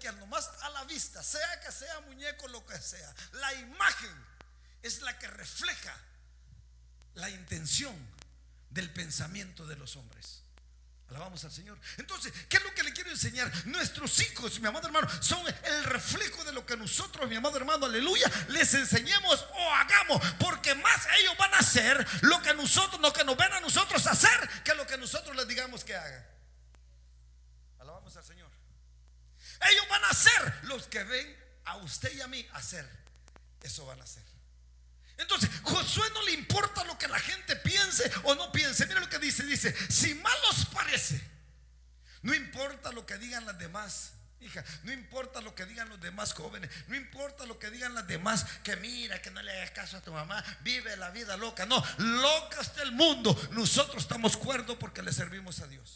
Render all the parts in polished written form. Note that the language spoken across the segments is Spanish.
Porque nomás a la vista, sea que sea muñeco, lo que sea, la imagen es la que refleja la intención del pensamiento de los hombres. Alabamos al Señor. Entonces, ¿qué es lo que le quiero enseñar? Nuestros hijos, mi amado hermano, son el reflejo de lo que nosotros, mi amado hermano, aleluya, les enseñemos o hagamos. Porque más ellos van a hacer lo que nosotros, lo que nos ven a nosotros hacer, que lo que nosotros les digamos que hagan. Alabamos al Señor. Ellos van a hacer los que ven a usted y a mí hacer. Eso van a hacer. Entonces, Josué no le importa lo que la gente piense o no piense. Mira lo que dice, si mal os parece, no importa lo que digan las demás, hija, no importa lo que digan los demás jóvenes, no importa lo que digan las demás, que mira, que no le hagas caso a tu mamá, vive la vida loca. No, loca está el mundo. Nosotros estamos cuerdos porque le servimos a Dios.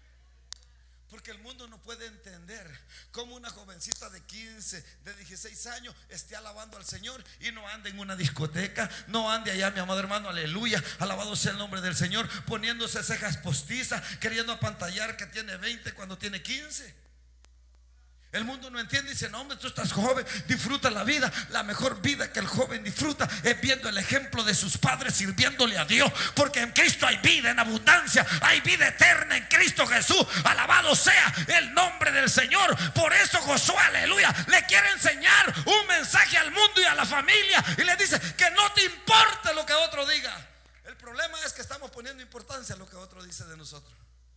Porque el mundo no puede entender cómo una jovencita de 15, de 16 años esté alabando al Señor y no ande en una discoteca, no ande allá, mi amado hermano, aleluya, alabado sea el nombre del Señor, poniéndose cejas postizas, queriendo apantallar que tiene 20 cuando tiene 15. El mundo no entiende y dice, no, hombre, tú estás joven, disfruta la vida. La mejor vida que el joven disfruta es viendo el ejemplo de sus padres, sirviéndole a Dios. Porque en Cristo hay vida en abundancia, hay vida eterna en Cristo Jesús. Alabado sea el nombre del Señor. Por eso Josué, aleluya, le quiere enseñar un mensaje al mundo y a la familia. Y le dice que no te importe lo que otro diga. El problema es que estamos poniendo importancia a lo que otro dice de nosotros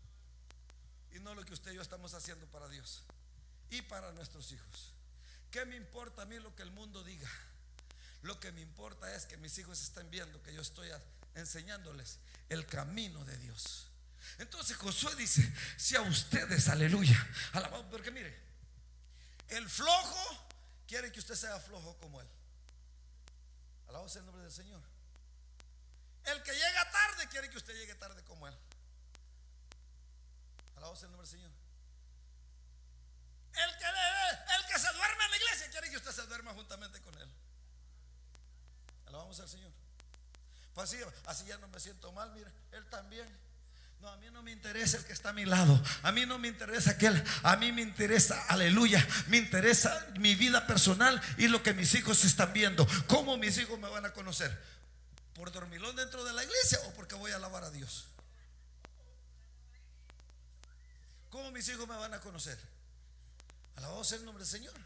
y no lo que usted y yo estamos haciendo para Dios y para nuestros hijos. ¿Qué me importa a mí lo que el mundo diga? Lo que me importa es que mis hijos estén viendo que yo estoy enseñándoles el camino de Dios. Entonces Josué dice, si a ustedes, aleluya, alabado, porque mire, el flojo quiere que usted sea flojo como él. Alabado sea el nombre del Señor. El que llega tarde quiere que usted llegue tarde como él. Alabado sea el nombre del Señor. El que se duerme en la iglesia quiere que usted se duerma juntamente con él. Alabamos al Señor. Pues así ya no me siento mal. Mira, él también. No, a mí no me interesa el que está a mi lado. A mí no me interesa aquel. A mí me interesa, aleluya, me interesa mi vida personal y lo que mis hijos están viendo. ¿Cómo mis hijos me van a conocer? ¿Por dormilón dentro de la iglesia o porque voy a alabar a Dios? ¿Cómo mis hijos me van a conocer? Alabado sea el nombre del Señor.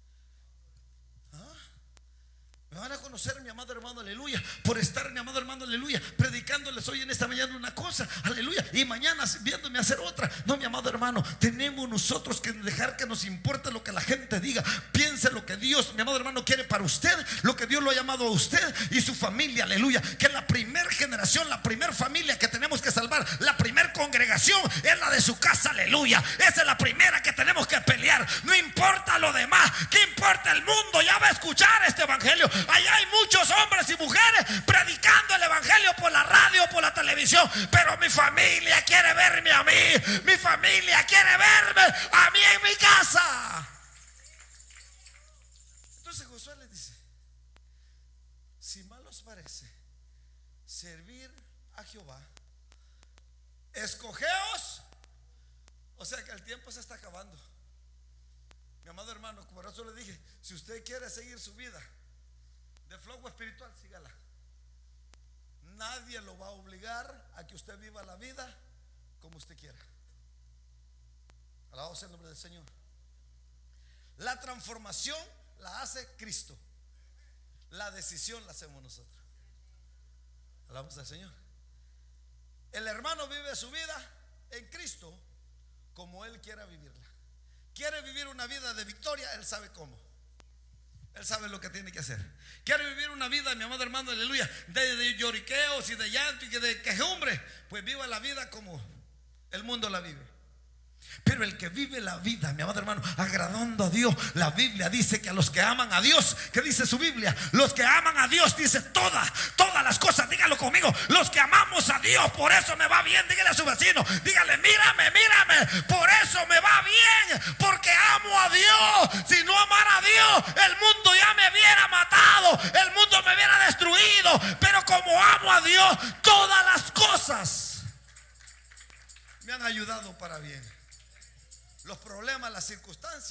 Me van a conocer, mi amado hermano, aleluya, por estar, mi amado hermano, aleluya, predicándoles hoy en esta mañana una cosa, aleluya, y mañana viéndome hacer otra. No, mi amado hermano, tenemos nosotros que dejar que nos importe lo que la gente diga. Piense lo que Dios, mi amado hermano, quiere para usted, lo que Dios lo ha llamado a usted y su familia, aleluya. Que la primera generación, la primera familia que tenemos que salvar, la primera congregación es la de su casa, aleluya. Esa es la primera que tenemos que pelear. No importa lo demás, ¿qué importa el mundo? Ya va a escuchar este evangelio. Allá hay muchos hombres y mujeres predicando el evangelio por la radio, por la televisión, pero mi familia quiere verme a mí. Mi familia quiere verme a mí en mi casa. Entonces Josué les dice, si mal os parece servir a Jehová, escogeos. O sea que el tiempo se está acabando, mi amado hermano. Por eso le dije, si usted quiere seguir su vida de flojo espiritual, sígala. Nadie lo va a obligar a que usted viva la vida como usted quiera. Alabado sea el nombre del Señor. La transformación la hace Cristo. La decisión la hacemos nosotros. Alabamos al Señor. El hermano vive su vida en Cristo como él quiera vivirla. Quiere vivir una vida de victoria, él sabe cómo. Él sabe lo que tiene que hacer. Quiere vivir una vida, mi amado hermano, aleluya, de lloriqueos y de llanto y de quejumbre, pues viva la vida como el mundo la vive. Pero el que vive la vida, mi amado hermano, agradando a Dios, la Biblia dice que a los que aman a Dios, ¿qué dice su Biblia? Los que aman a Dios, dice todas las cosas, dígalo conmigo, los que amamos a Dios, por eso me va bien. Dígale a su vecino, dígale, mírame, por eso me va bien, porque amo a Dios. Si no amara a Dios, el mundo ya me hubiera matado, el mundo me hubiera destruido. Pero como amo a Dios, todas las cosas me han ayudado para bien. Los problemas, las circunstancias